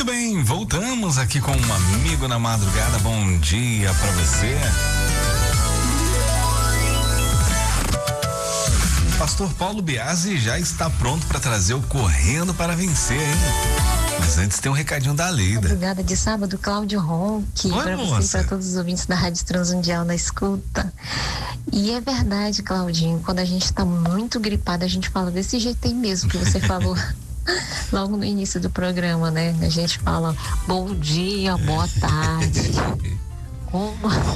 bem, voltamos aqui com um amigo na madrugada. Bom dia pra você. Pastor Paulo Biasi já está pronto para trazer o Correndo para Vencer, hein? Mas antes tem um recadinho da Leida. Madrugada de sábado, Cláudio Ronque, para você e para todos os ouvintes da Rádio Transmundial na escuta. E é verdade, Claudinho, quando a gente está muito gripado, a gente fala desse jeito aí mesmo que você falou logo no início do programa, né? A gente fala bom dia, boa tarde. Como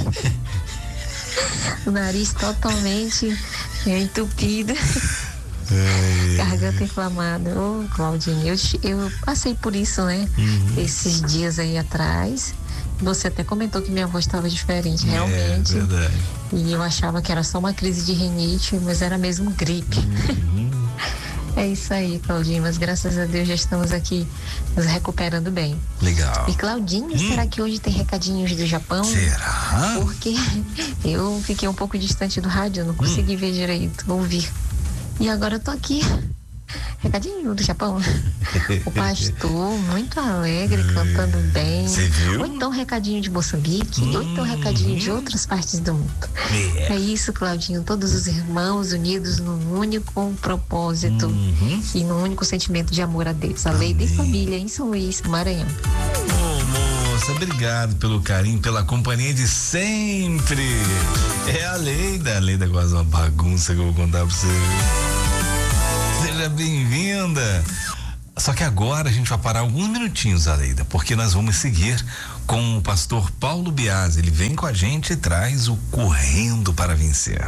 o nariz totalmente entupido. Garganta inflamada. Ô, Claudinho, eu passei por isso, né? Esses dias aí atrás. Você até comentou que minha voz estava diferente, realmente. É verdade. E eu achava que era só uma crise de rinite, mas era mesmo gripe. É isso aí, Claudinho, mas graças a Deus já estamos aqui nos recuperando bem. Legal. E Claudinho, será que hoje tem recadinhos do Japão? Será? Porque eu fiquei um pouco distante do rádio, não consegui ver direito, ouvir. E agora eu tô aqui. Recadinho do Japão. O pastor muito alegre, cantando bem. Você viu? Ou então recadinho de Moçambique, ou então recadinho de outras partes do mundo. É isso, Claudinho. Todos os irmãos unidos num único propósito e num único sentimento de amor a Deus. A lei de família em São Luís, Maranhão. Moça, obrigado pelo carinho, pela companhia de sempre. É a Leida. A Leida gosta de uma bagunça que eu vou contar pra você. Seja bem-vinda. Só que agora a gente vai parar alguns minutinhos, Aleida, porque nós vamos seguir com o pastor Paulo Biasi. Ele vem com a gente e traz o Correndo para Vencer.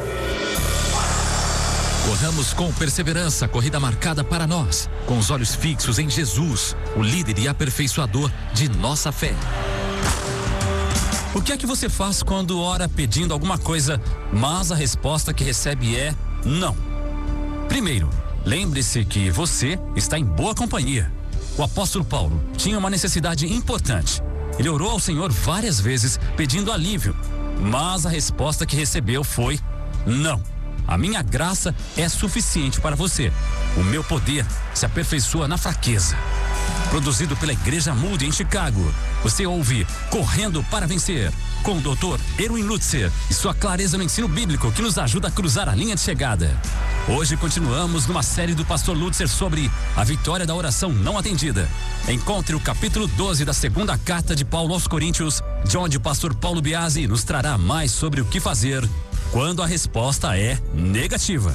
Corramos com perseverança a corrida marcada para nós, com os olhos fixos em Jesus, o líder e aperfeiçoador de nossa fé. O que é que você faz quando ora pedindo alguma coisa, mas a resposta que recebe é não? Primeiro, lembre-se que você está em boa companhia. O apóstolo Paulo tinha uma necessidade importante. Ele orou ao Senhor várias vezes pedindo alívio, mas a resposta que recebeu foi não. A minha graça é suficiente para você. O meu poder se aperfeiçoa na fraqueza. Produzido pela Igreja Moody em Chicago, você ouve Correndo para Vencer, com o Dr. Erwin Lutzer e sua clareza no ensino bíblico que nos ajuda a cruzar a linha de chegada. Hoje continuamos numa série do pastor Lutzer sobre a vitória da oração não atendida. Encontre o capítulo 12 da segunda carta de Paulo aos Coríntios, de onde o pastor Paulo Biasi nos trará mais sobre o que fazer quando a resposta é negativa.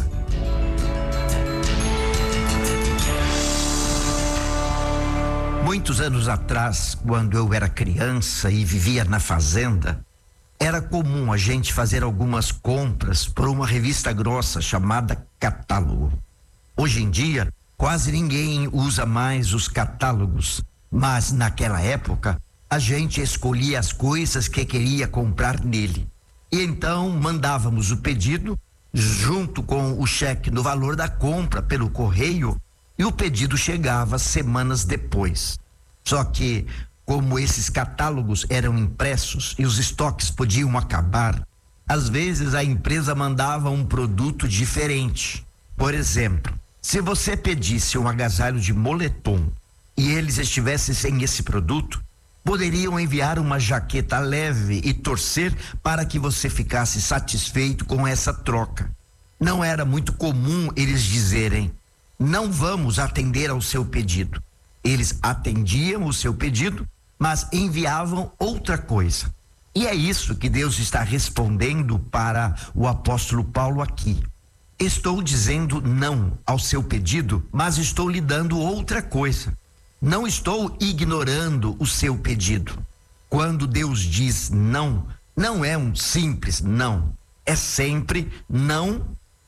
Muitos anos atrás, quando eu era criança e vivia na fazenda, era comum a gente fazer algumas compras por uma revista grossa chamada catálogo. Hoje em dia, quase ninguém usa mais os catálogos, mas naquela época, a gente escolhia as coisas que queria comprar nele. E então mandávamos o pedido junto com o cheque no valor da compra pelo correio, e o pedido chegava semanas depois. Só que, como esses catálogos eram impressos e os estoques podiam acabar, às vezes a empresa mandava um produto diferente. Por exemplo, se você pedisse um agasalho de moletom e eles estivessem sem esse produto, poderiam enviar uma jaqueta leve e torcer para que você ficasse satisfeito com essa troca. Não era muito comum eles dizerem: não vamos atender ao seu pedido. Eles atendiam o seu pedido, mas enviavam outra coisa. E é isso que Deus está respondendo para o apóstolo Paulo aqui. Estou dizendo não ao seu pedido, mas estou lhe dando outra coisa. Não estou ignorando o seu pedido. Quando Deus diz não, não é um simples não. É sempre não,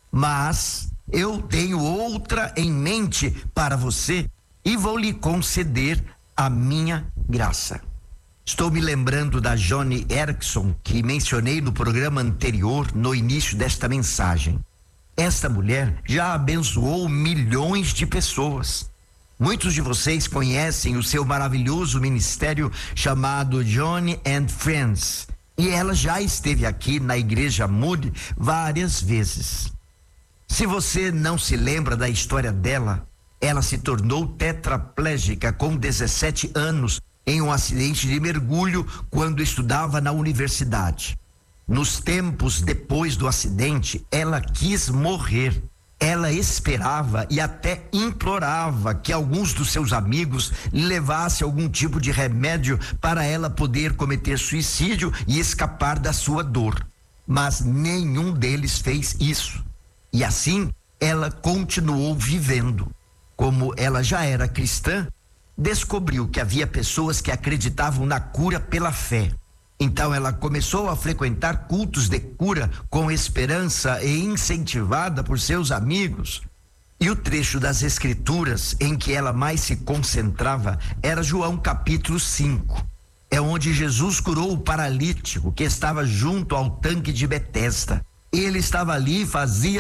mas eu tenho outra em mente para você e vou lhe conceder a minha graça. Estou me lembrando da Joni Eareckson, que mencionei no programa anterior, no início desta mensagem. Esta mulher já abençoou milhões de pessoas. Muitos de vocês conhecem o seu maravilhoso ministério chamado Joni and Friends, e ela já esteve aqui na Igreja Moody várias vezes. Se você não se lembra da história dela, Ela se tornou tetraplégica com 17 anos em um acidente de mergulho quando estudava na universidade. Nos tempos depois do acidente, ela quis morrer. Ela esperava e até implorava que alguns dos seus amigos lhe levassem algum tipo de remédio para ela poder cometer suicídio e escapar da sua dor. Mas nenhum deles fez isso. E assim, ela continuou vivendo. Como ela já era cristã, descobriu que havia pessoas que acreditavam na cura pela fé. Então ela começou a frequentar cultos de cura com esperança e incentivada por seus amigos. E o trecho das Escrituras em que ela mais se concentrava era João capítulo 5. É onde Jesus curou o paralítico que estava junto ao tanque de Betesda. Ele estava ali fazia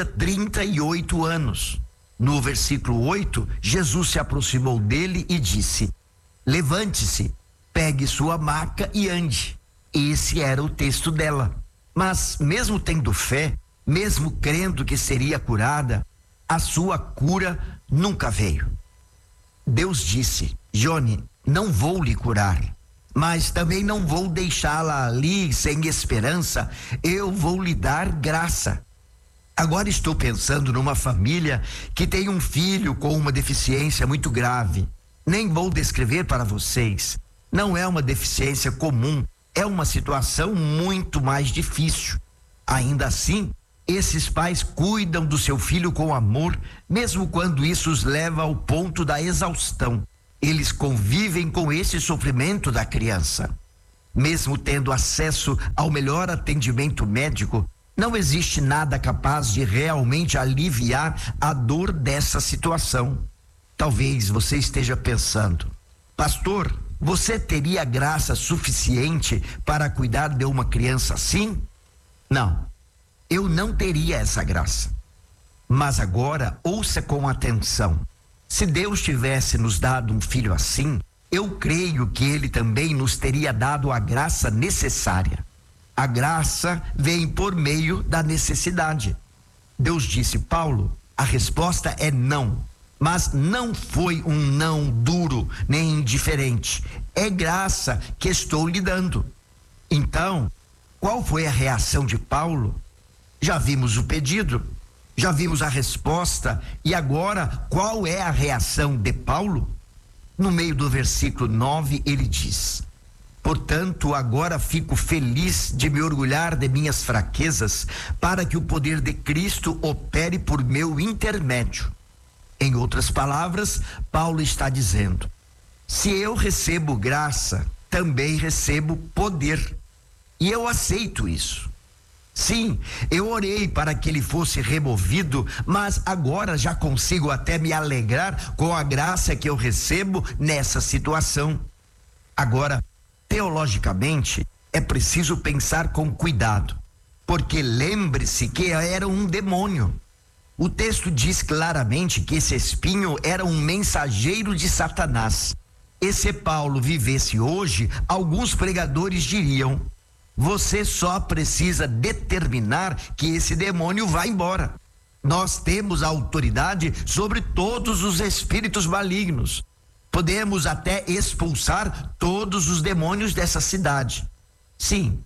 38 anos. No versículo 8, Jesus se aproximou dele e disse: levante-se, pegue sua maca e ande. Esse era o texto dela. Mas mesmo tendo fé, mesmo crendo que seria curada, a sua cura nunca veio. Deus disse: Johnny, não vou lhe curar, mas também não vou deixá-la ali sem esperança. Eu vou lhe dar graça. Agora estou pensando numa família que tem um filho com uma deficiência muito grave. Nem vou descrever para vocês. Não é uma deficiência comum. É uma situação muito mais difícil. Ainda assim, esses pais cuidam do seu filho com amor, mesmo quando isso os leva ao ponto da exaustão. Eles convivem com esse sofrimento da criança. Mesmo tendo acesso ao melhor atendimento médico, não existe nada capaz de realmente aliviar a dor dessa situação. Talvez você esteja pensando: pastor, você teria graça suficiente para cuidar de uma criança assim? Não, eu não teria essa graça. Mas agora, ouça com atenção. Se Deus tivesse nos dado um filho assim, eu creio que Ele também nos teria dado a graça necessária. A graça vem por meio da necessidade. Deus disse: Paulo, a resposta é não. Mas não foi um não duro nem indiferente. É graça que estou lhe dando. Então, qual foi a reação de Paulo? Já vimos o pedido, já vimos a resposta, e agora qual é a reação de Paulo? No meio do versículo 9 ele diz: portanto, agora fico feliz de me orgulhar de minhas fraquezas, para que o poder de Cristo opere por meu intermédio. Em outras palavras, Paulo está dizendo: se eu recebo graça, também recebo poder. E eu aceito isso. Sim, eu orei para que ele fosse removido, mas agora já consigo até me alegrar com a graça que eu recebo nessa situação. Agora, teologicamente, é preciso pensar com cuidado, porque lembre-se que era um demônio. O texto diz claramente que esse espinho era um mensageiro de Satanás. E se Paulo vivesse hoje, alguns pregadores diriam: você só precisa determinar que esse demônio vá embora. Nós temos autoridade sobre todos os espíritos malignos. Podemos até expulsar todos os demônios dessa cidade. Sim,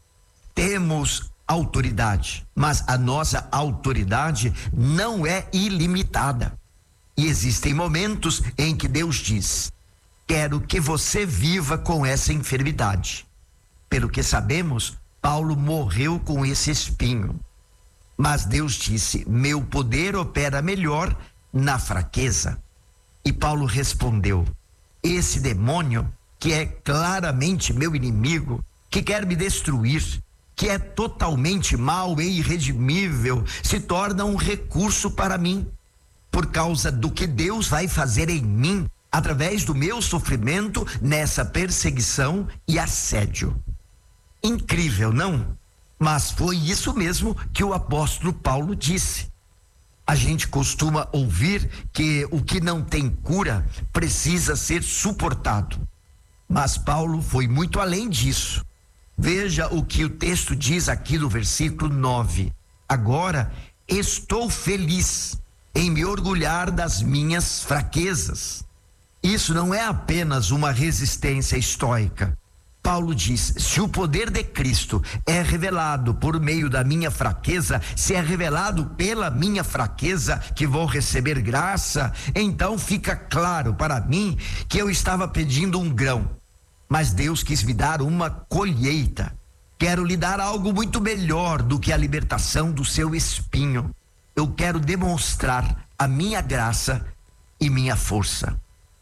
temos autoridade, mas a nossa autoridade não é ilimitada. E existem momentos em que Deus diz: quero que você viva com essa enfermidade. Pelo que sabemos, Paulo morreu com esse espinho. Mas Deus disse: meu poder opera melhor na fraqueza. E Paulo respondeu: esse demônio, que é claramente meu inimigo, que quer me destruir, que é totalmente mau e irredimível, se torna um recurso para mim, por causa do que Deus vai fazer em mim, através do meu sofrimento nessa perseguição e assédio. Incrível, não? Mas foi isso mesmo que o apóstolo Paulo disse. A gente costuma ouvir que o que não tem cura precisa ser suportado. Mas Paulo foi muito além disso. Veja o que o texto diz aqui no versículo 9. Agora estou feliz em me orgulhar das minhas fraquezas. Isso não é apenas uma resistência estoica. Paulo diz: se o poder de Cristo é revelado por meio da minha fraqueza, se é revelado pela minha fraqueza que vou receber graça, então fica claro para mim que eu estava pedindo um grão, mas Deus quis me dar uma colheita. Quero lhe dar algo muito melhor do que a libertação do seu espinho. Eu quero demonstrar a minha graça e minha força.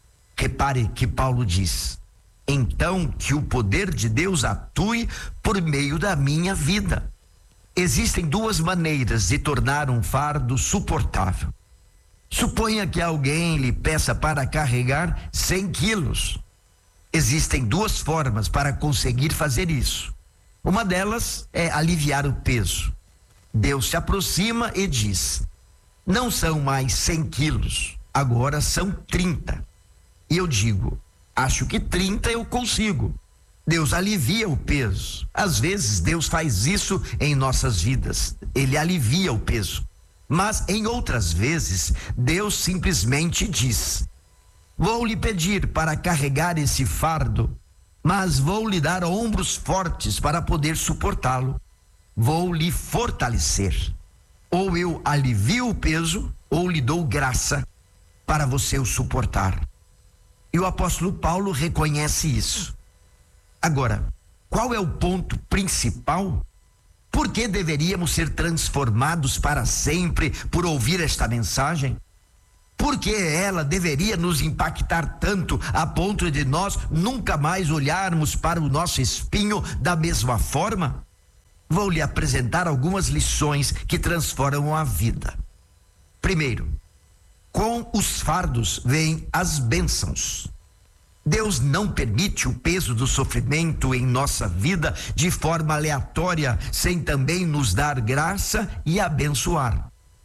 Repare que Paulo diz: então que o poder de Deus atue por meio da minha vida. Existem duas maneiras de tornar um fardo suportável. Suponha que alguém lhe peça para carregar 100 quilos. Existem duas formas para conseguir fazer isso. Uma delas é aliviar o peso. Deus se aproxima e diz: não são mais 100 quilos, agora são 30. E eu digo: acho que 30 eu consigo. Deus alivia o peso. Às vezes Deus faz isso em nossas vidas. Ele alivia o peso. Mas em outras vezes, Deus simplesmente diz: vou lhe pedir para carregar esse fardo, mas vou lhe dar ombros fortes para poder suportá-lo. Vou lhe fortalecer. Ou eu alivio o peso, ou lhe dou graça para você o suportar. E o apóstolo Paulo reconhece isso. Agora, qual é o ponto principal? Por que deveríamos ser transformados para sempre por ouvir esta mensagem? Por que ela deveria nos impactar tanto a ponto de nós nunca mais olharmos para o nosso espinho da mesma forma? Vou lhe apresentar algumas lições que transformam a vida. Primeiro, com os fardos vêm as bênçãos. Deus não permite o peso do sofrimento em nossa vida de forma aleatória, sem também nos dar graça e abençoar.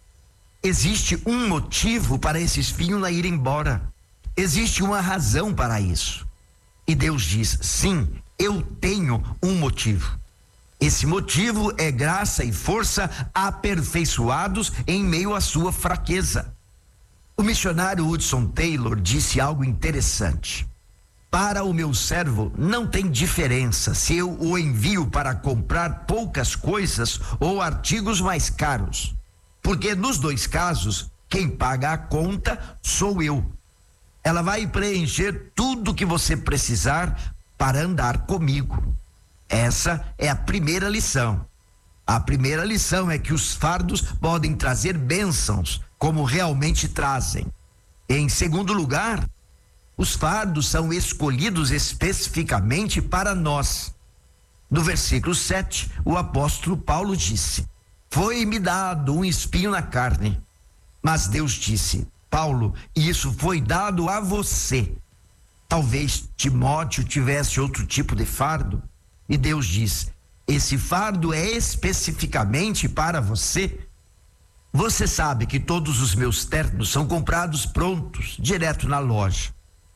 Existe um motivo para esse espinho ir embora. Existe uma razão para isso. E Deus diz: sim, eu tenho um motivo. Esse motivo é graça e força aperfeiçoados em meio à sua fraqueza. O missionário Hudson Taylor disse algo interessante: para o meu servo não tem diferença se eu o envio para comprar poucas coisas ou artigos mais caros, porque nos dois casos, quem paga a conta sou eu. Ela vai preencher tudo que você precisar para andar comigo. Essa é a primeira lição. A primeira lição é que os fardos podem trazer bênçãos, como realmente trazem. Em segundo lugar, os fardos são escolhidos especificamente para nós. No versículo 7, o apóstolo Paulo disse: foi-me dado um espinho na carne. Mas Deus disse: Paulo, isso foi dado a você. Talvez Timóteo tivesse outro tipo de fardo. E Deus diz: esse fardo é especificamente para você. Você sabe que todos os meus ternos são comprados prontos, direto na loja.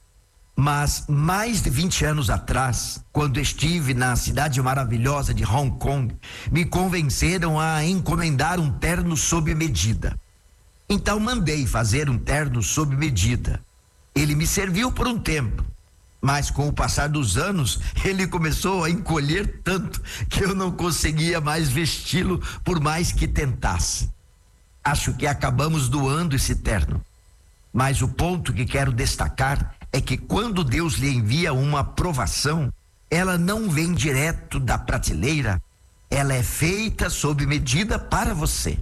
Mas mais de 20 anos atrás, quando estive na cidade maravilhosa de Hong Kong, me convenceram a encomendar um terno sob medida. Então mandei fazer um terno sob medida. Ele me serviu por um tempo, mas com o passar dos anos, ele começou a encolher tanto que eu não conseguia mais vesti-lo por mais que tentasse. Acho que acabamos doando esse terno. Mas o ponto que quero destacar é que quando Deus lhe envia uma provação, ela não vem direto da prateleira, ela é feita sob medida para você.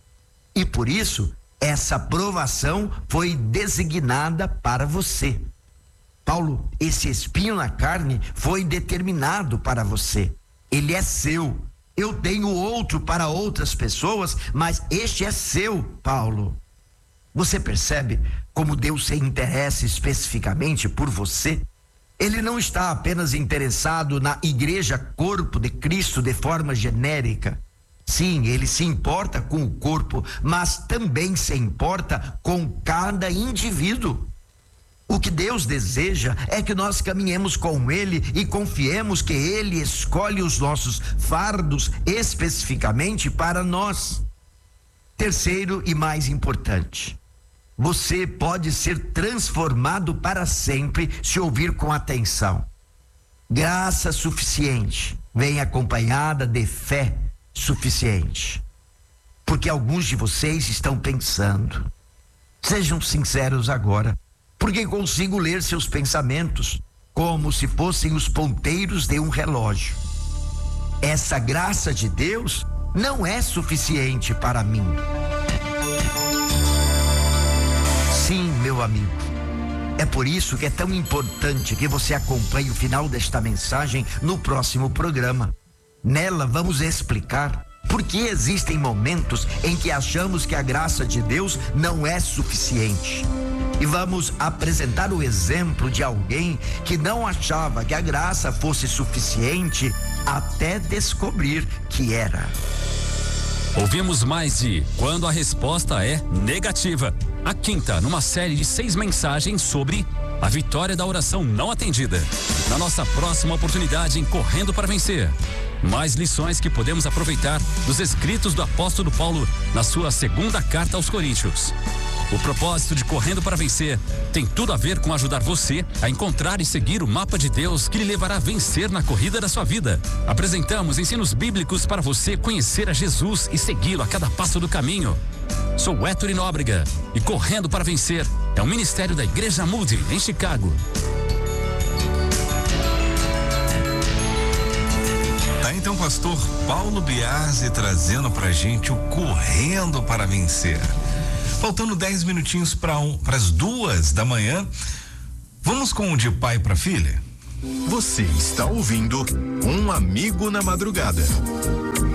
E por isso, essa provação foi designada para você. Paulo, esse espinho na carne foi determinado para você. Ele é seu. Eu tenho outro para outras pessoas, mas este é seu, Paulo. Você percebe como Deus se interessa especificamente por você? Ele não está apenas interessado na igreja corpo de Cristo de forma genérica. Sim, ele se importa com o corpo, mas também se importa com cada indivíduo. O que Deus deseja é que nós caminhemos com Ele e confiemos que Ele escolhe os nossos fardos especificamente para nós. Terceiro e mais importante, você pode ser transformado para sempre se ouvir com atenção. Graça suficiente vem acompanhada de fé suficiente. Porque alguns de vocês estão pensando. Sejam sinceros agora, porque consigo ler seus pensamentos como se fossem os ponteiros de um relógio. Essa graça de Deus não é suficiente para mim. Sim, meu amigo. É por isso que é tão importante que você acompanhe o final desta mensagem no próximo programa. Nela vamos explicar por que existem momentos em que achamos que a graça de Deus não é suficiente. E vamos apresentar o exemplo de alguém que não achava que a graça fosse suficiente até descobrir que era. Ouvimos mais de Quando a Resposta é Negativa. A quinta, numa série de 6 mensagens sobre a vitória da oração não atendida. Na nossa próxima oportunidade em Correndo para Vencer. Mais lições que podemos aproveitar dos escritos do apóstolo Paulo na sua 2ª carta aos Coríntios. O propósito de Correndo para Vencer tem tudo a ver com ajudar você a encontrar e seguir o mapa de Deus que lhe levará a vencer na corrida da sua vida. Apresentamos ensinos bíblicos para você conhecer a Jesus e segui-lo a cada passo do caminho. Sou Héctor Nóbrega e Correndo para Vencer é um ministério da Igreja Moody, em Chicago. Tá então, pastor Paulo Biasi trazendo pra gente o Correndo para Vencer. Faltando 10 minutinhos para as 2 da manhã, vamos com o de pai para filha? Você está ouvindo Um Amigo na Madrugada.